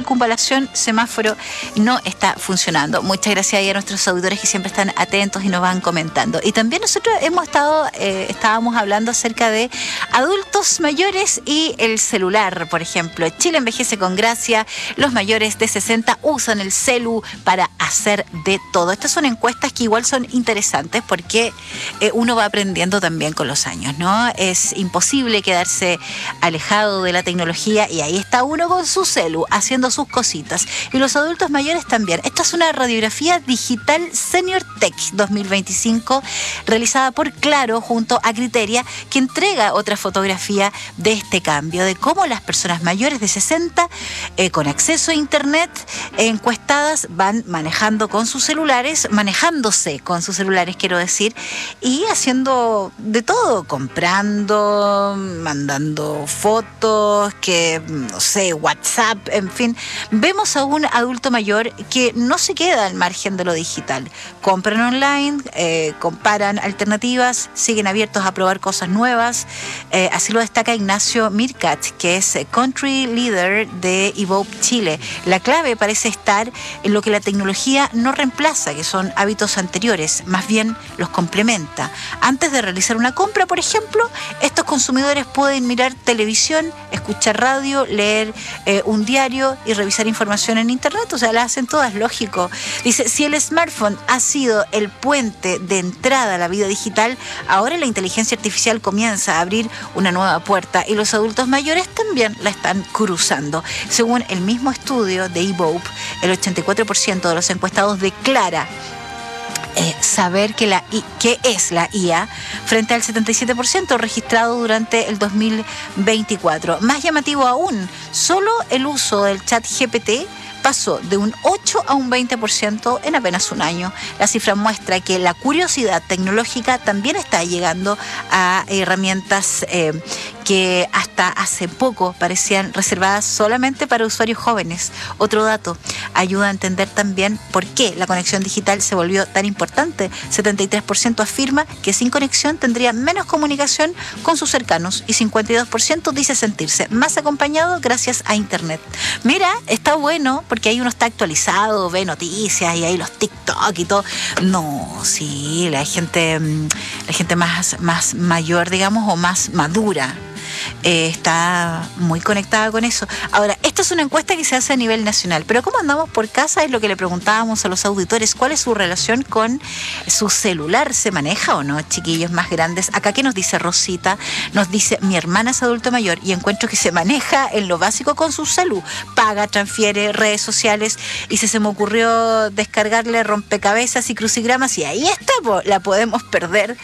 circunvalación, semáforo, no está funcionando. Muchas gracias a nuestros auditores que siempre están atentos y nos van comentando. Y también nosotros estábamos hablando acerca de adultos mayores y el celular, por ejemplo. Chile envejece con gracia, los mayores de 60 usan el celu para hacer de todo. Estas son encuestas que igual son interesantes porque uno va aprendiendo también con los años, ¿no? Es imposible quedarse alejado de la tecnología y ahí está uno con su celu haciendo sus cositas. Y los adultos mayores también. Esta es una radiografía digital Senior Tech 2025 realizada por Claro junto a Criteria, que entrega otra fotografía de este cambio, de cómo las personas mayores de 60 con acceso a internet encuestadas van manejándose con sus celulares, quiero decir, y haciendo de todo, comprando, mandando fotos, no sé, WhatsApp, en fin. Vemos a un adulto mayor que no se queda al margen de lo digital. Compran online, comparan alternativas, siguen abiertos a probar cosas nuevas. Así lo destaca Ignacio Mircat, que es Country Leader de Evope Chile. La clave parece estar en lo que la tecnología no reemplaza, que son hábitos anteriores, más bien los complementa. Antes de realizar una compra, por ejemplo, estos consumidores pueden mirar televisión, escuchar radio, leer un diario y revisar información en internet. O sea, la hacen todas, lógico. Dice, si el smartphone ha sido el puente de entrada a la vida digital, ahora la inteligencia artificial comienza a abrir una nueva puerta y los adultos mayores también la están cruzando. Según el mismo estudio de Evope, el 84% de los encuestados declara saber qué es la IA frente al 77% registrado durante el 2024. Más llamativo aún, solo el uso del chat GPT pasó de un 8 a un 20% en apenas un año. La cifra muestra que la curiosidad tecnológica también está llegando a herramientas que hasta hace poco parecían reservadas solamente para usuarios jóvenes. Otro dato ayuda a entender también por qué la conexión digital se volvió tan importante. 73% afirma que sin conexión tendría menos comunicación con sus cercanos y 52% dice sentirse más acompañado gracias a Internet. Mira, está bueno porque ahí uno está actualizado, ve noticias y ahí los TikTok y todo. No, sí, la gente más mayor, digamos, o más madura está muy conectada con eso. Ahora, esta es una encuesta que se hace a nivel nacional, pero ¿cómo andamos por casa? Es lo que le preguntábamos a los auditores. ¿Cuál es su relación con su celular? ¿Se maneja o no, chiquillos más grandes? Acá, ¿qué nos dice Rosita? Nos dice, mi hermana es adulto mayor y encuentro que se maneja en lo básico con su celu. Paga, transfiere, redes sociales, y se me ocurrió descargarle rompecabezas y crucigramas y ahí está, la podemos perder.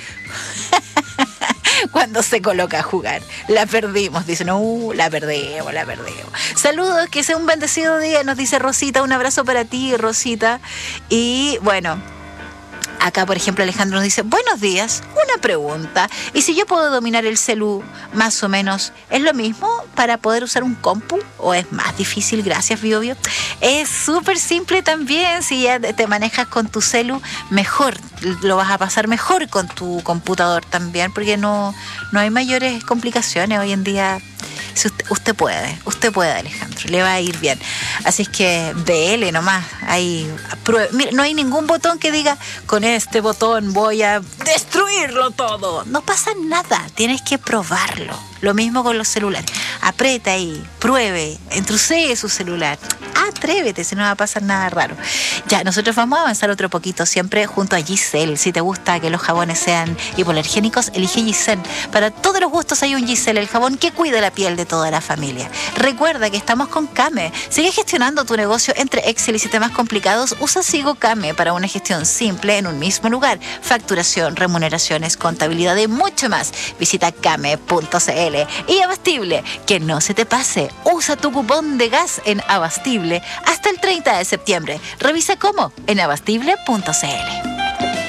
Cuando se coloca a jugar. La perdimos, dicen, la perdemos. Saludos, que sea un bendecido día, nos dice Rosita. Un abrazo para ti, Rosita. Y bueno, acá, por ejemplo, Alejandro nos dice, buenos días, una pregunta. ¿Y si yo puedo dominar el celu más o menos, es lo mismo para poder usar un compu o es más difícil? Gracias, Biobio. Es súper simple también. Si ya te manejas con tu celu, mejor, lo vas a pasar mejor con tu computador también, porque no hay mayores complicaciones hoy en día. Si usted puede, Alejandro, le va a ir bien. Así es que dele nomás. Mira, no hay ningún botón que diga, con este botón voy a destruirlo todo. No pasa nada, tienes que probarlo. Lo mismo con los celulares. Aprieta ahí, pruebe, entrusee su celular. Atrévete, si no va a pasar nada raro. Ya, nosotros vamos a avanzar otro poquito, siempre junto a Giselle. Si te gusta que los jabones sean hipoalergénicos, elige Giselle. Para todos los gustos hay un Giselle, el jabón que cuida la piel de toda la familia. Recuerda que estamos con Kame. Sigue gestionando tu negocio entre Excel y sistemas complicados. Usa Sigo Kame para una gestión simple en un mismo lugar. Facturación, remuneraciones, contabilidad y mucho más. Visita kame.cl. Y Abastible, que no se te pase. Usa tu cupón de gas en Abastible hasta el 30 de septiembre. Revisa cómo en abastible.cl.